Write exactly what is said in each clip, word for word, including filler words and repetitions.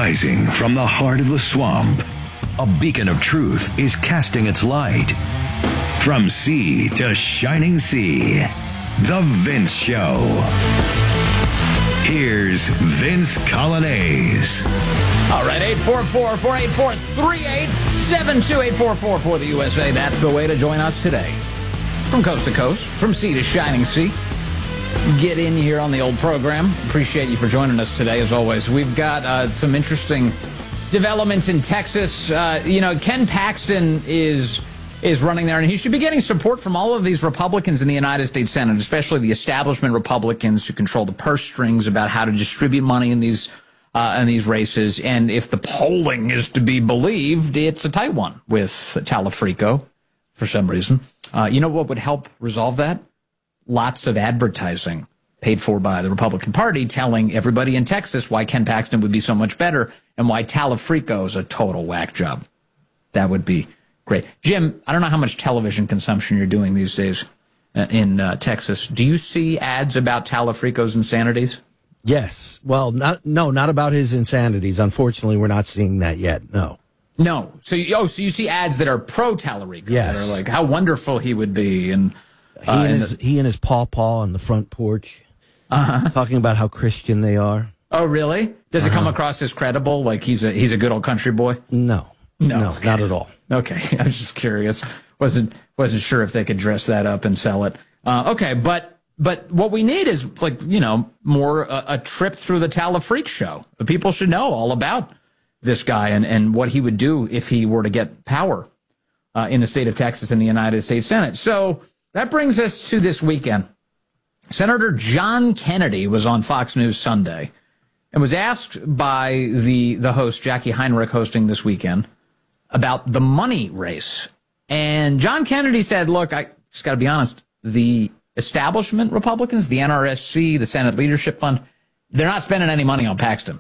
Rising from the heart of the swamp, a beacon of truth is casting its light. From sea to shining sea, The Vince Show. Here's Vince Coglianese. All right, eight four four, four eight four, three eight seven two, eight four four for the U S A. That's the way to join us today. From coast to coast, from sea to shining sea. Get in here on the old program. Appreciate you for joining us today, as always. We've got uh, some interesting developments in Texas. Uh, you know, Ken Paxton is is running there, and he should be getting support from all of these Republicans in the United States Senate, especially the establishment Republicans who control the purse strings about how to distribute money in these uh, in these races. And if the polling is to be believed, it's a tight one with Talafrico for some reason. Uh, you know what would help resolve that? Lots of advertising paid for by the Republican Party telling everybody in Texas why Ken Paxton would be so much better and why Talafrico is a total whack job. That would be great. Jim, I don't know how much television consumption you're doing these days uh, in uh, Texas. Do you see ads about Talafrico's insanities? Yes. Well, not no, not about his insanities. Unfortunately, we're not seeing that yet. No. No. So, you, oh, so you see ads that are pro-Talarico. Yes. That are like how wonderful he would be. And He, uh, and and his, the, he and his paw-paw on the front porch, uh-huh. talking about how Christian they are. Oh, really? Does uh-huh. it come across as credible? Like he's a he's a good old country boy? No. No, no okay. Not at all. Okay, I was just curious. wasn't wasn't sure if they could dress that up and sell it. Uh, okay, but but what we need is like you know more uh, a trip through the Talafreak show. People should know all about this guy and and what he would do if he were to get power uh, in the state of Texas in the United States Senate. So that brings us to this weekend. Senator John Kennedy was on Fox News Sunday and was asked by the the host Jackie Heinrich hosting this weekend about the money race. And John Kennedy said, look, I just got to be honest, the establishment Republicans, the N R S C, the Senate Leadership Fund, they're not spending any money on Paxton.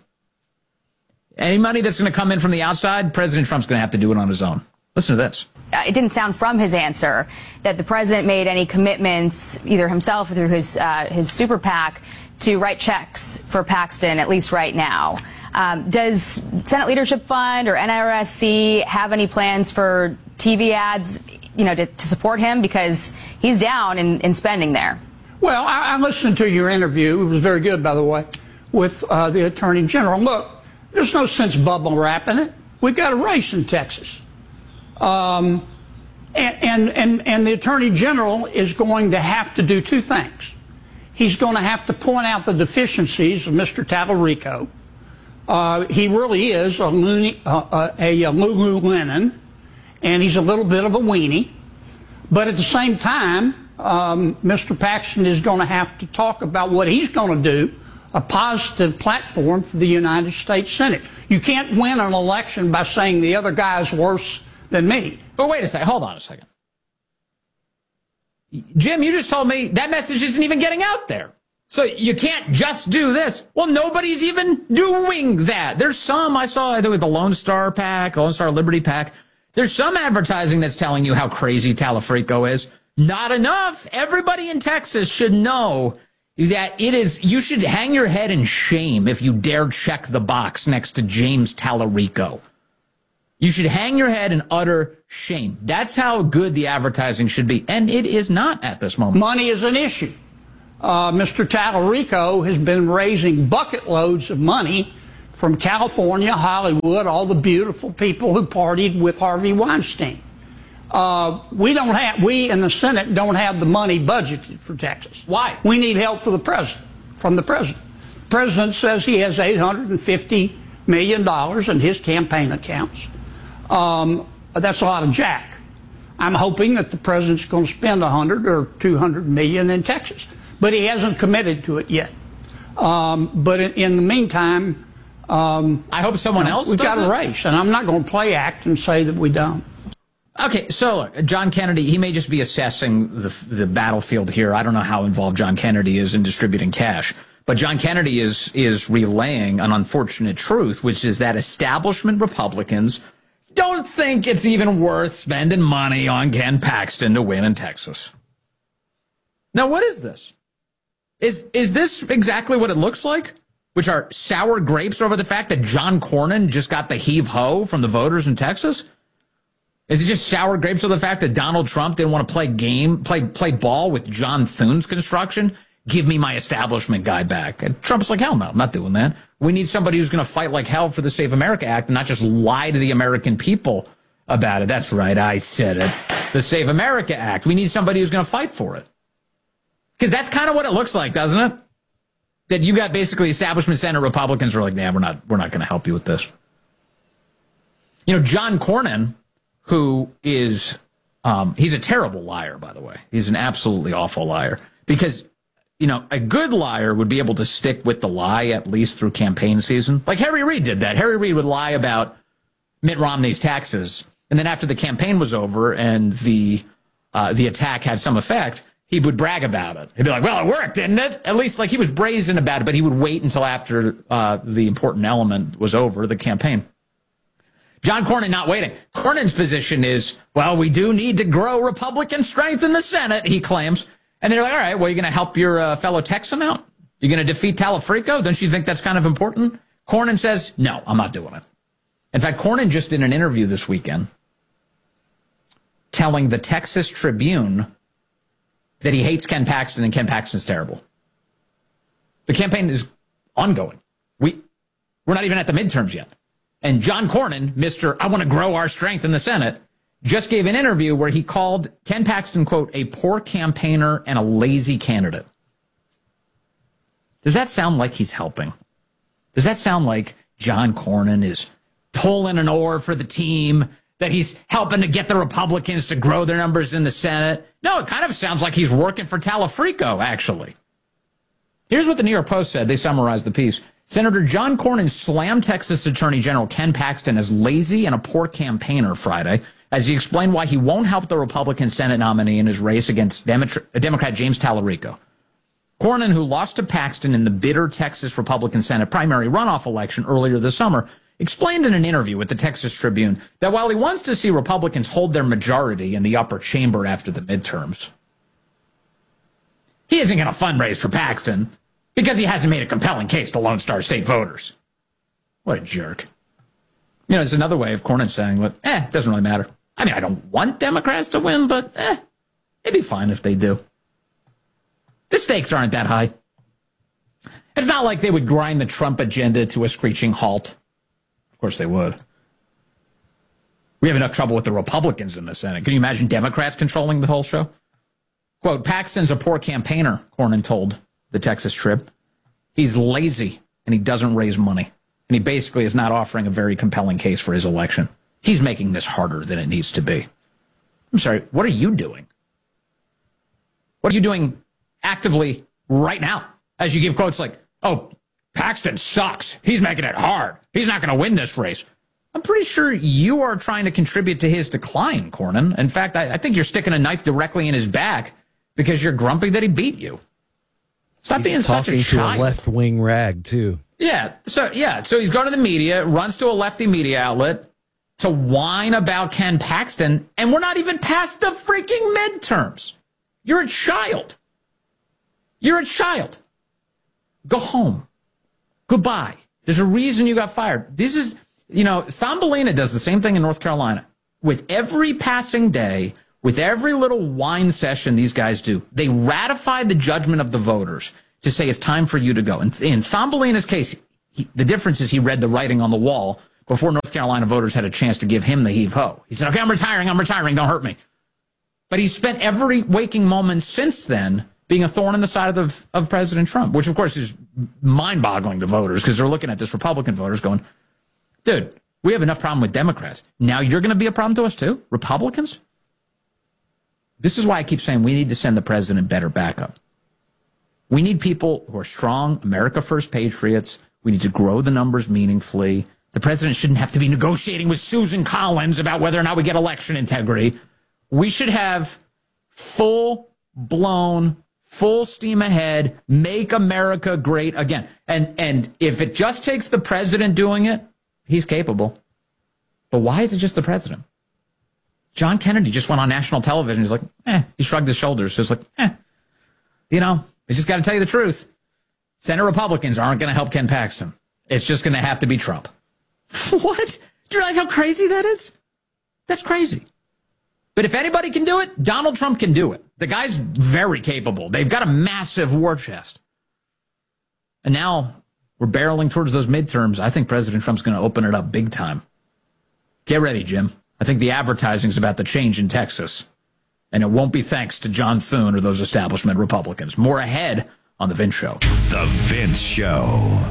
Any money that's going to come in from the outside, President Trump's going to have to do it on his own. Listen to this. It didn't sound from his answer that the president made any commitments, either himself or through his, uh, his super PAC, to write checks for Paxton, at least right now. Um, does Senate Leadership Fund or N R S C have any plans for T V ads, you know, to, to support him? Because he's down in, in spending there. Well, I, I listened to your interview. It was very good, by the way, with uh, the Attorney General. Look, there's no sense bubble wrapping it. We've got a race in Texas. Um, and, and, and, and the Attorney General is going to have to do two things. He's going to have to point out the deficiencies of Mister Talarico. Uh, he really is a, loony, uh, a, a Lululemon, and he's a little bit of a weenie. But at the same time, um, Mister Paxton is going to have to talk about what he's going to do, a positive platform for the United States Senate. You can't win an election by saying the other guy is worse than me. But wait a second. Hold on a second. Jim, you just told me that message isn't even getting out there. So you can't just do this. Well, nobody's even doing that. There's some, I saw, I think with the Lone Star PAC, Lone Star Liberty PAC. There's some advertising that's telling you how crazy Talafrico is. Not enough. Everybody in Texas should know that it is, you should hang your head in shame if you dare check the box next to James Talarico. You should hang your head in utter shame. That's how good the advertising should be. And it is not at this moment. Money is an issue. Uh, Mister Talarico has been raising bucket loads of money from California, Hollywood, all the beautiful people who partied with Harvey Weinstein. Uh, we don't have, we in the Senate don't have the money budgeted for Texas. Why? We need help for the president, from the president. The president says he has eight hundred fifty million dollars in his campaign accounts. Um, that's a lot of jack. I'm hoping that the president's going to spend one hundred or two hundred million in Texas, but he hasn't committed to it yet. Um, but in, in the meantime, um, I hope someone you know, else we've does got a it. race, and I'm not going to play act and say that we don't. Okay, so look, John Kennedy, he may just be assessing the the battlefield here. I don't know how involved John Kennedy is in distributing cash, but John Kennedy is is relaying an unfortunate truth, which is that establishment Republicans don't think it's even worth spending money on Ken Paxton to win in Texas. Now, what is this? Is is this exactly what it looks like? which are sour grapes over the fact that John Cornyn just got the heave-ho from the voters in Texas? Is it just sour grapes over the fact that Donald Trump didn't want to play game, play play ball with John Thune's construction? Give me my establishment guy back. And Trump's like, hell no, I'm not doing that. We need somebody who's going to fight like hell for the Safe America Act and not just lie to the American people about it. That's right, I said it. The Safe America Act. We need somebody who's going to fight for it. Because that's kind of what it looks like, doesn't it? That you got basically establishment Senate Republicans who are like, nah, we're not, we're not going to help you with this. You know, John Cornyn, who is, um, he's a terrible liar, by the way. He's an absolutely awful liar. Because, you know, a good liar would be able to stick with the lie at least through campaign season. Like Harry Reid did that. Harry Reid would lie about Mitt Romney's taxes. And then after the campaign was over and the uh, the attack had some effect, he would brag about it. He'd be like, well, it worked, didn't it? At least, like, he was brazen about it, but he would wait until after uh, the important element was over, the campaign. John Cornyn not waiting. Cornyn's position is, well, we do need to grow Republican strength in the Senate, he claims. And they're like, all right, well, you're going to help your uh, fellow Texan out? You're going to defeat Talafrico? Don't you think that's kind of important? Cornyn says, no, I'm not doing it. In fact, Cornyn just did an interview this weekend telling the Texas Tribune that he hates Ken Paxton and Ken Paxton's terrible. The campaign is ongoing. We, we're not even at the midterms yet. And John Cornyn, Mister I want to grow our strength in the Senate, just gave an interview where he called Ken Paxton, quote, a poor campaigner and a lazy candidate. Does that sound like he's helping? Does that sound like John Cornyn is pulling an oar for the team, that he's helping to get the Republicans to grow their numbers in the Senate? No, it kind of sounds like he's working for Talafrico, actually. Here's what the New York Post said. They summarized the piece. Senator John Cornyn slammed Texas Attorney General Ken Paxton as lazy and a poor campaigner Friday, as he explained why he won't help the Republican Senate nominee in his race against Democrat James Talarico. Cornyn, who lost to Paxton in the bitter Texas Republican Senate primary runoff election earlier this summer, explained in an interview with the Texas Tribune that while he wants to see Republicans hold their majority in the upper chamber after the midterms, he isn't going to fundraise for Paxton because he hasn't made a compelling case to Lone Star State voters. What a jerk. You know, it's another way of Cornyn saying, well, eh, it doesn't really matter. I mean, I don't want Democrats to win, but eh, it'd be fine if they do. The stakes aren't that high. It's not like they would grind the Trump agenda to a screeching halt. Of course they would. We have enough trouble with the Republicans in the Senate. Can you imagine Democrats controlling the whole show? Quote, Paxton's a poor campaigner, Cornyn told the Texas Trib. He's lazy and he doesn't raise money. And he basically is not offering a very compelling case for his election. He's making this harder than it needs to be. I'm sorry, what are you doing? What are you doing actively right now as you give quotes like, oh, Paxton sucks. He's making it hard. He's not going to win this race. I'm pretty sure you are trying to contribute to his decline, Cornyn. In fact, I, I think you're sticking a knife directly in his back because you're grumpy that he beat you. Stop being such a child. Talking to a left-wing rag, too. Yeah, so yeah, so he's going to the media, runs to a lefty media outlet to whine about Ken Paxton, and we're not even past the freaking midterms. You're a child. You're a child. Go home. Goodbye. There's a reason you got fired. This is, you know, Thumbelina does the same thing in North Carolina. With every passing day, with every little whine session these guys do, they ratify the judgment of the voters to say it's time for you to go. And in Thumbelina's case, he, the difference is he read the writing on the wall before North Carolina voters had a chance to give him the heave-ho. He said, okay, I'm retiring, I'm retiring, don't hurt me. But he spent every waking moment since then being a thorn in the side of, of President Trump, which, of course, is mind-boggling to voters because they're looking at this Republican voters going, dude, we have enough problem with Democrats. Now you're going to be a problem to us, too? Republicans? This is why I keep saying we need to send the president better backup. We need people who are strong, America First patriots. We need to grow the numbers meaningfully. The president shouldn't have to be negotiating with Susan Collins about whether or not we get election integrity. We should have full-blown, full steam ahead, make America great again. And and if it just takes the president doing it, he's capable. But why is it just the president? John Kennedy just went on national television. He's like, eh, he shrugged his shoulders. He's like, eh, you know, I just got to tell you the truth. Senate Republicans aren't going to help Ken Paxton. It's just going to have to be Trump. What? Do you realize how crazy that is? That's crazy. But if anybody can do it, Donald Trump can do it. The guy's very capable. They've got a massive war chest. And now we're barreling towards those midterms. I think President Trump's going to open it up big time. Get ready, Jim. I think the advertising's about to change in Texas. And it won't be thanks to John Thune or those establishment Republicans. More ahead on The Vince Show. The Vince Show.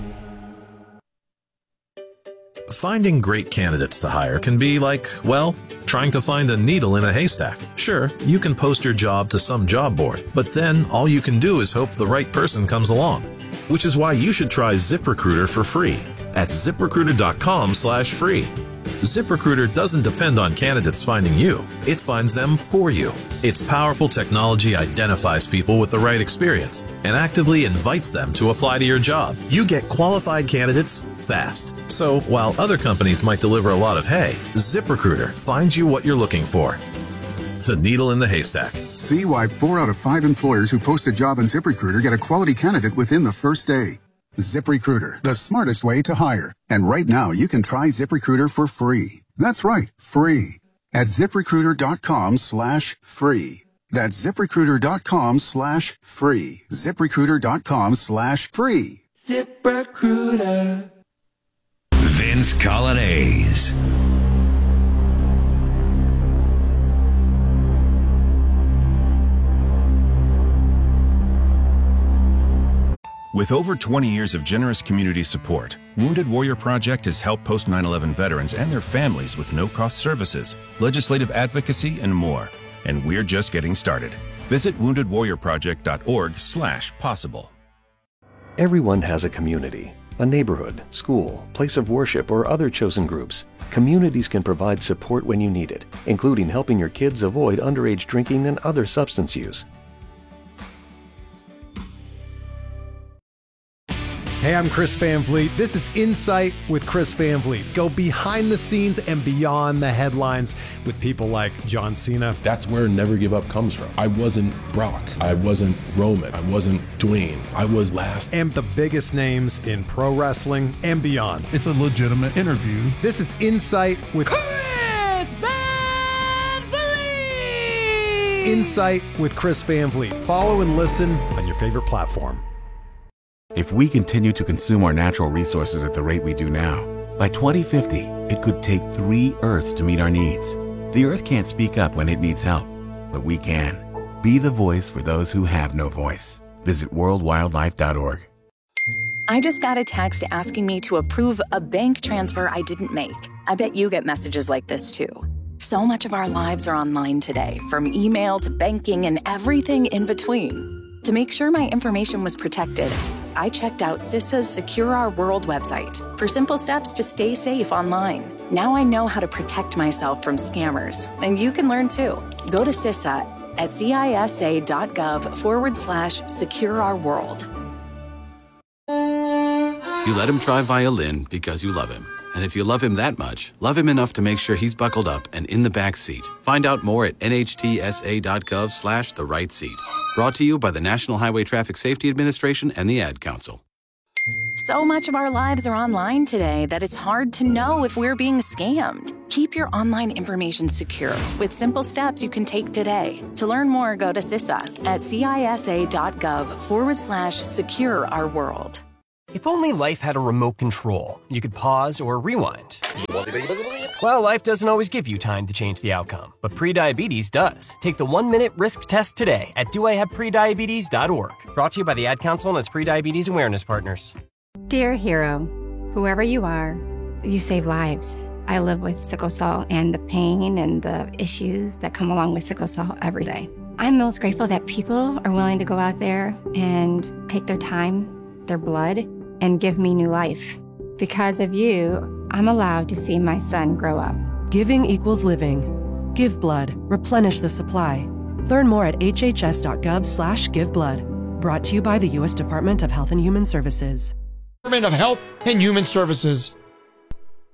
Finding great candidates to hire can be like, well, trying to find a needle in a haystack. Sure, you can post your job to some job board, but then all you can do is hope the right person comes along. Which is why you should try ZipRecruiter for free at ZipRecruiter.com slash free. ZipRecruiter doesn't depend on candidates finding you. It finds them for you. Its powerful technology identifies people with the right experience and actively invites them to apply to your job. You get qualified candidates fast. So while other companies might deliver a lot of hay, ZipRecruiter finds you what you're looking for. The needle in the haystack. See why four out of five employers who post a job on ZipRecruiter get a quality candidate within the first day. ZipRecruiter, the smartest way to hire. And right now, you can try ZipRecruiter for free. That's right, free. At ZipRecruiter.com slash free. That's ZipRecruiter.com slash free. ZipRecruiter.com slash free. ZipRecruiter. Vince Colonnese. With over twenty years of generous community support, Wounded Warrior Project has helped post nine eleven veterans and their families with no-cost services, legislative advocacy, and more. And we're just getting started. Visit wounded warrior project dot org slash possible. Everyone has a community, a neighborhood, school, place of worship, or other chosen groups. Communities can provide support when you need it, including helping your kids avoid underage drinking and other substance use. Hey, I'm Chris Van Vliet. This is Insight with Chris Van Vliet. Go behind the scenes and beyond the headlines with people like John Cena. That's where Never Give Up comes from. I wasn't Brock. I wasn't Roman. I wasn't Dwayne. I was last. And the biggest names in pro wrestling and beyond. It's a legitimate interview. This is Insight with Chris Van Vliet. Insight with Chris Van Vliet. Follow and listen on your favorite platform. If we continue to consume our natural resources at the rate we do now, by twenty fifty, it could take three Earths to meet our needs. The Earth can't speak up when it needs help, but we can. Be the voice for those who have no voice. Visit world wildlife dot org. I just got a text asking me to approve a bank transfer I didn't make. I bet you get messages like this too. So much of our lives are online today, from email to banking and everything in between. To make sure my information was protected, I checked out CISA's Secure Our World website for simple steps to stay safe online. Now I know how to protect myself from scammers, and you can learn too. Go to CISA at cisa.gov forward slash secure our world. You let him try violin because you love him. And if you love him that much, love him enough to make sure he's buckled up and in the back seat. Find out more at nhtsa.gov slash the right seat. Brought to you by the National Highway Traffic Safety Administration and the Ad Council. So much of our lives are online today that it's hard to know if we're being scammed. Keep your online information secure with simple steps you can take today. To learn more, go to CISA at cisa.gov forward slash secure our world. If only life had a remote control, you could pause or rewind. Well, life doesn't always give you time to change the outcome, but prediabetes does. Take the one-minute risk test today at do I have prediabetes dot org. Brought to you by the Ad Council and its prediabetes awareness partners. Dear hero, whoever you are, you save lives. I live with sickle cell and the pain and the issues that come along with sickle cell every day. I'm most grateful that people are willing to go out there and take their time, their blood, and give me new life. Because of you, I'm allowed to see my son grow up. Giving equals living. Give blood. Replenish the supply. Learn more at hhs.gov slash give blood. Brought to you by the U S Department of Health and Human Services. Department of Health and Human Services.